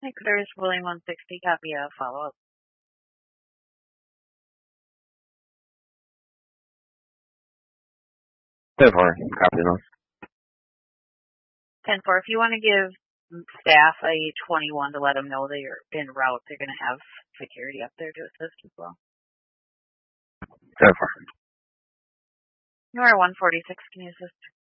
There's William 160, copy a follow-up. 10-4, copy those. 10-4, if you want to give staff a 21 to let them know that you're en route, they're going to have security up there to assist as well. 10-4. You are 146, can you assist?